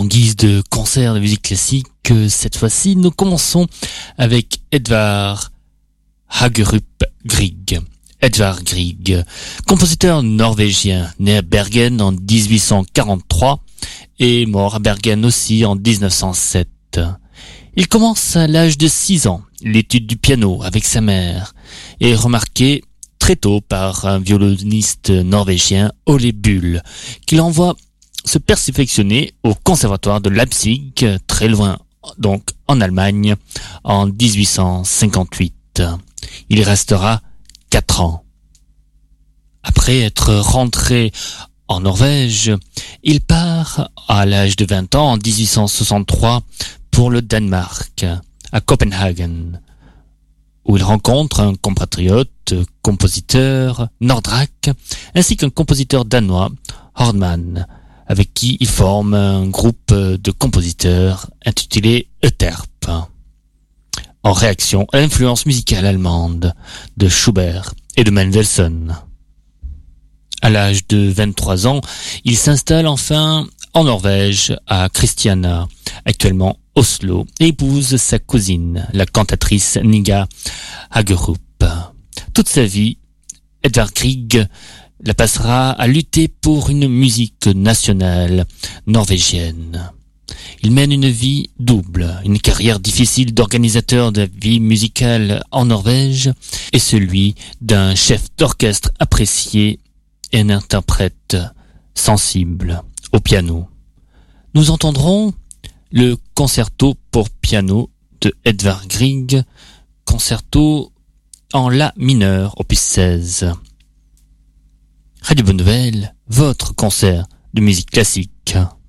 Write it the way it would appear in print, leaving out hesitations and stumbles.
en guise de concert de musique classique, cette fois-ci, nous commençons avec Edvard Hagerup Grieg. Edvard Grieg, compositeur norvégien, né à Bergen en 1843 et mort à Bergen aussi en 1907. Il commence à l'âge de 6 ans l'étude du piano avec sa mère et est remarqué très tôt par un violoniste norvégien, Ole Bull, qui l'envoie se perfectionner au conservatoire de Leipzig, très loin donc en Allemagne, en 1858. Il y restera 4 ans. Après être rentré en Norvège, il part à l'âge de 20 ans en 1863 pour le Danemark, à Copenhague, où il rencontre un compatriote, compositeur, Nordrak, ainsi qu'un compositeur danois, Hornman, avec qui il forme un groupe de compositeurs intitulé Euterpe, en réaction à l'influence musicale allemande de Schubert et de Mendelssohn. À l'âge de 23 ans, il s'installe enfin en Norvège, à Christiania, actuellement Oslo, et épouse sa cousine, la cantatrice Niga Hagerup. Toute sa vie, Edvard Grieg la passera à lutter pour une musique nationale norvégienne. Il mène une vie double, une carrière difficile d'organisateur de vie musicale en Norvège et celui d'un chef d'orchestre apprécié et un interprète sensible au piano. Nous entendrons le concerto pour piano de Edvard Grieg, concerto en La mineur, opus 16. Radio Bonne Nouvelle, votre concert de musique classique.